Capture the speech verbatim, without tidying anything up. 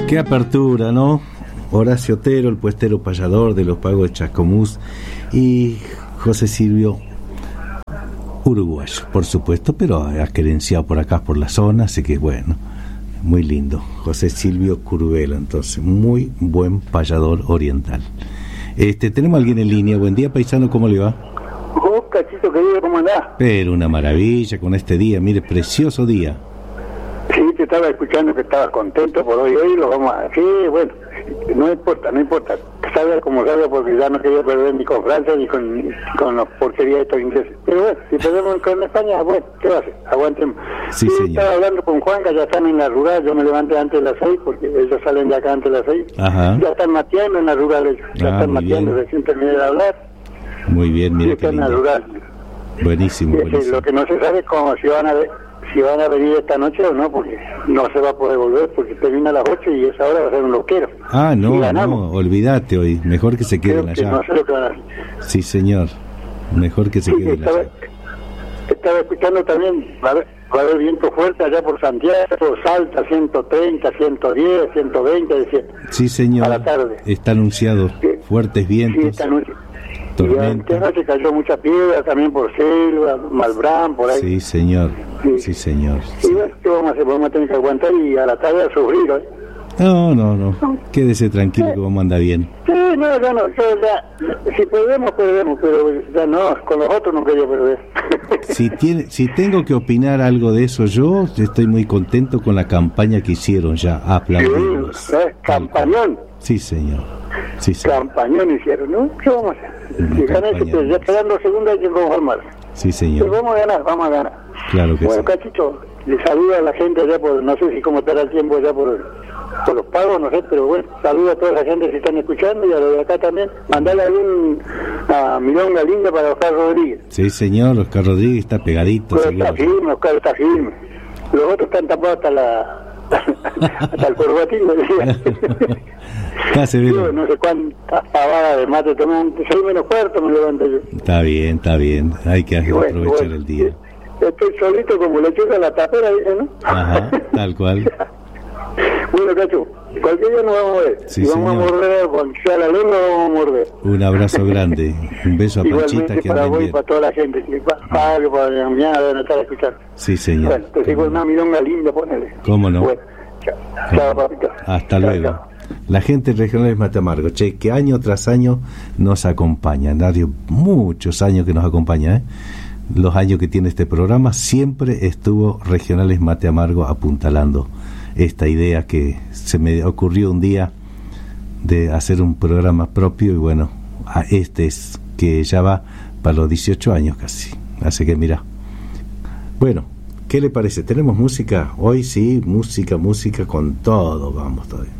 Qué apertura, ¿no? Horacio Otero, el puestero payador de los pagos de Chascomús, y José Silvio, uruguayo, por supuesto, pero aquerenciado por acá, por la zona, así que bueno, muy lindo. José Silvio Curvelo, entonces, muy buen payador oriental. Este, tenemos a alguien en línea. Buen día, paisano, ¿cómo le va? Oh, cachito querido, ¿cómo andás? Pero una maravilla con este día, mire, precioso día. Sí, te estaba escuchando que estabas contento por hoy, hoy lo vamos a... Sí, bueno, no importa, no importa, salga como salga, porque ya no quería perder ni con Francia ni con, con las porquerías de estos ingleses. Pero bueno, si perdemos con España, bueno, ¿qué va a hacer? Aguantemos. Sí, sí, señor. Estaba hablando con Juanca, ya están en la rural, yo me levanté antes de las seis, porque ellos salen de acá antes de las seis. Ajá. Ya están mateando en la rural ellos, ya Ah, están muy mateando, bien. recién terminé de hablar. Muy bien, mira Sí, qué están en la lindo. rural. Buenísimo, Sí, buenísimo. lo que no se sabe es cómo, si van a ver, si van a venir esta noche o no, porque no se va a poder volver, porque termina a las ocho y esa hora va a ser un loquero. Ah, Y no, ganamos. no, olvídate hoy, mejor que se Creo queden que allá. no sé lo que van a hacer. Sí, señor, mejor que se Sí, queden estaba, allá. estaba escuchando también, va a, haber, va a haber viento fuerte allá por Santiago, Salta, ciento treinta, ciento diez, ciento veinte, decía. Sí, señor, a la tarde. está anunciado, Sí. fuertes Sí, vientos, esta noche. Y tormenta. anoche cayó mucha piedra también por Selva, Malbrán, por ahí. Sí, señor, Sí. sí, señor. Y bueno, ¿qué vamos a hacer? Vamos a tener que aguantar y a la tarde a sufrir, ¿eh? No, no, no, quédese tranquilo que vamos a andar bien. Sí, no, ya no, yo ya, si perdemos, perdemos, pero ya no, con los otros no quería perder. Si tiene, si tengo que opinar algo de eso, yo estoy muy contento con la campaña que hicieron ya, aplaudirlos. Sí, ¿eh? Campañón, Sí, señor. Sí, señor. campañón hicieron, ¿no? ¿Qué vamos a hacer? Una Si ganan, campaña. ya quedando segunda hay que conformarse. Sí, Pero señor. vamos a ganar, vamos a ganar. Claro que Bueno, sí. Cachito, le saluda a la gente allá por, no sé si cómo estará el tiempo allá por, por los pagos, no sé, pero bueno, saluda a toda la gente que están escuchando y a los de acá también. Mandale algún a Milonga Linda para Oscar Rodríguez. Sí, señor. Oscar Rodríguez está pegadito. Pero seguro. está firme, Oscar está firme. Los otros están tapados hasta la hasta el corbatín, me decía. Está severo. Yo no sé cuántas pavadas de mate toman, seis menos cuarto me levanto yo. Está bien, está bien. Hay que Y bueno, aprovechar bueno, el día. Estoy solito como lechuga en la tapera, dice, ¿no? Ajá, tal cual. Bueno, Cacho, cualquier día nos vamos a ver. Sí, y vamos señor. a morder, con sea la lengua vamos a morder. Un abrazo grande. Un beso a Panchita, Igualmente que para anden vos y bien. para toda la gente. Que pa- Pablo, para la mañana deben estar escuchando. Sí, señor. Bueno, te digo una milonga linda, ponele. ¿Cómo no? Bueno, chao, chao, papito. Hasta Chao, luego. chao. La gente regional es Mate Amargo, che, que año tras año nos acompaña. Dario, muchos años que nos acompaña, ¿eh? Los años que tiene este programa, siempre estuvo Regionales Mate Amargo apuntalando esta idea que se me ocurrió un día de hacer un programa propio, y bueno, a este es que ya va para los dieciocho años casi. Así que mira. Bueno, ¿qué le parece? ¿Tenemos música? Hoy sí, música, música con todo, vamos todavía.